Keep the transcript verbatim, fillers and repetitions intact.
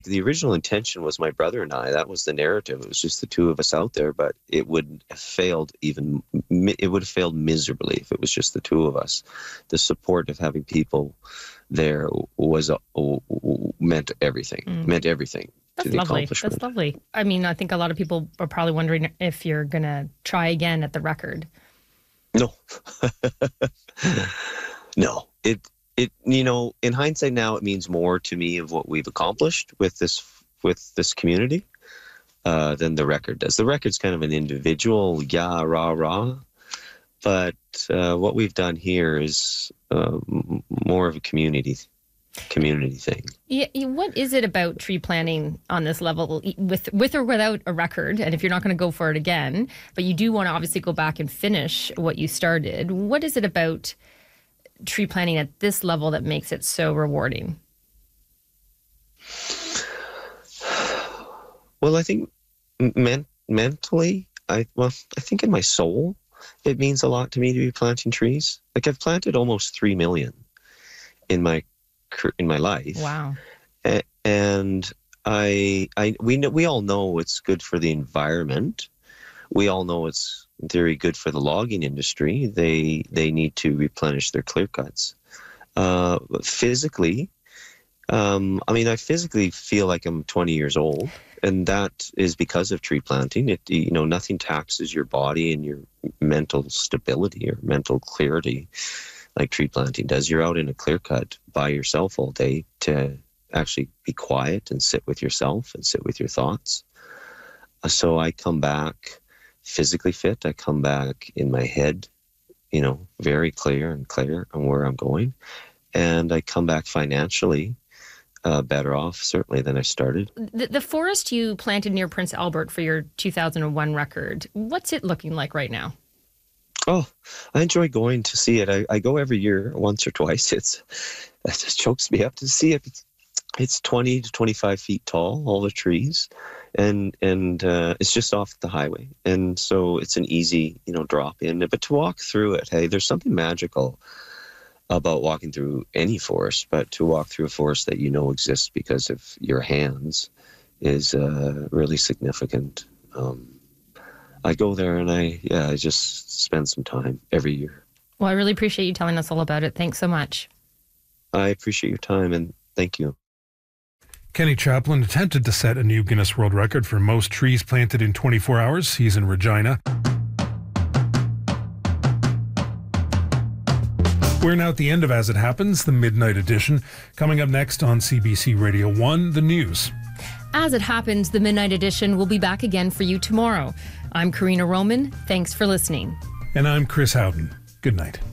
The original intention was my brother and I. That was the narrative. It was just the two of us out there, but it would have failed even, it would have failed miserably if it was just the two of us. The support of having people there was a, meant everything, mm. meant everything. That's lovely. That's lovely. I mean, I think a lot of people are probably wondering if you're going to try again at the record. No. no. It, it, you know, in hindsight now, it means more to me of what we've accomplished with this, with this community, uh, than the record does. The record's kind of an individual, yeah, rah, rah. But, uh, what we've done here is, uh, more of a community community thing. Yeah, what is it about tree planting on this level, with with or without a record? And if you're not going to go for it again, but you do want to obviously go back and finish what you started, what is it about tree planting at this level that makes it so rewarding? Well, I think men- mentally, I well, I think in my soul, it means a lot to me to be planting trees. Like, I've planted almost three million in my in my life. Wow. And I, I, we know, we all know it's good for the environment. We all know it's in theory good for the logging industry. They, they need to replenish their clear cuts. Uh, physically, um, I mean, I physically feel like I'm twenty years old, and that is because of tree planting. It, you know, nothing taxes your body and your mental stability or mental clarity like tree planting does. You're out in a clear cut by yourself all day to actually be quiet and sit with yourself and sit with your thoughts. So I come back physically fit. I come back in my head, you know, very clear and clear on where I'm going. And I come back financially uh, better off, certainly, than I started. The, the forest you planted near Prince Albert for your two thousand one record, what's it looking like right now? Oh, I enjoy going to see it. I, I go every year, once or twice. It's, it just chokes me up to see it. It's, it's twenty to twenty-five feet tall, all the trees, and and uh, it's just off the highway. And so it's an easy, you know, drop in. But to walk through it, hey, there's something magical about walking through any forest, but to walk through a forest that you know exists because of your hands is uh, really significant. Um, I go there and I, yeah, I just spend some time every year. Well, I really appreciate you telling us all about it. Thanks so much. I appreciate your time, and thank you. Kenny Chaplin attempted to set a new Guinness World Record for most trees planted in twenty-four hours. He's in Regina. We're now at the end of As It Happens, the Midnight Edition. Coming up next on C B C Radio one, the news. As It Happens, the Midnight Edition will be back again for you tomorrow. I'm Karina Roman. Thanks for listening. And I'm Chris Howden. Good night.